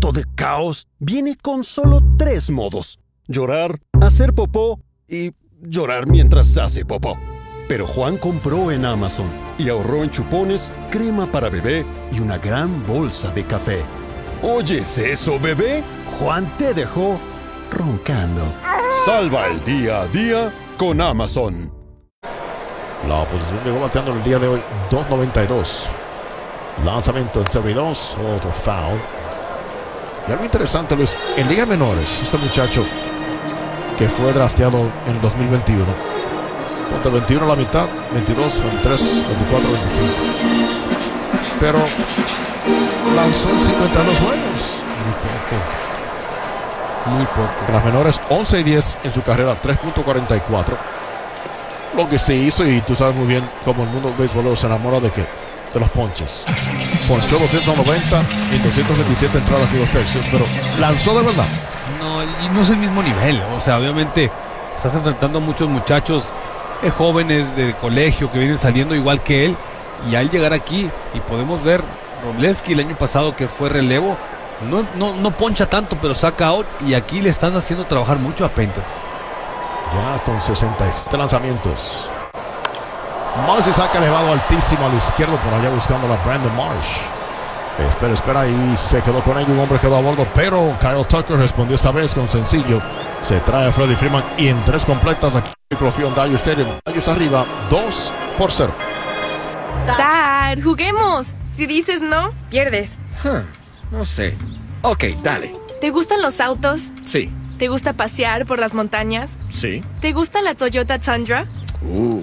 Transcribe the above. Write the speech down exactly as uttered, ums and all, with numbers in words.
momento de caos viene con solo tres modos: llorar, hacer popó y llorar mientras hace popó. Pero Juan compró en Amazon y ahorró en chupones, crema para bebé y una gran bolsa de café. ¿Oyes eso, bebé? Juan te dejó roncando. Salva el día a día con Amazon. La oposición llegó bateando el día de hoy dos noventa y dos. Lanzamiento en cero y dos, otro foul. Y algo interesante, Luis, en ligas menores, este muchacho que fue drafteado en el dos mil veintiuno, ponte veintiuno a la mitad, veintidós, veintitrés, veinticuatro, veinticinco. Pero lanzó en cincuenta y dos juegos. Muy poco. Muy poco. En las menores, once y diez en su carrera, tres punto cuarenta y cuatro. Lo que se hizo, y tú sabes muy bien cómo el mundo beisbolero se enamora de que de los ponches. Ponchó doscientos noventa en doscientas veintisiete entradas y dos tercios, pero lanzó de verdad. No, y no es el mismo nivel. O sea, obviamente estás enfrentando a muchos muchachos eh, jóvenes de colegio que vienen saliendo igual que él. Y al llegar aquí, y podemos ver, Robleski el año pasado que fue relevo, no, no, no poncha tanto, pero saca out. Y aquí le están haciendo trabajar mucho a Painter. Ya con sesenta y siete lanzamientos. Marsh saca elevado altísimo a la izquierda, por allá buscando a Brandon Marsh. Espera, espera, y se quedó con ello. Un hombre quedó a bordo, pero Kyle Tucker respondió esta vez con sencillo. Se trae a Freddie Freeman y en tres completas aquí en Microfield Dodger Stadium. Dodgers arriba, dos por cero. Dad, juguemos. Si dices no, pierdes. Huh, no sé. Ok, dale. ¿Te gustan los autos? Sí. ¿Te gusta pasear por las montañas? Sí. ¿Te gusta la Toyota Tundra? Uh,